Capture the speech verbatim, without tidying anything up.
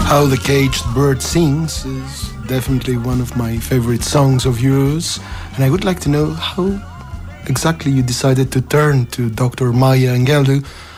How the Caged Bird Sings is definitely one of my favorite songs of yours, and I would like to know how exactly you decided to turn to Doctor Maya Angelou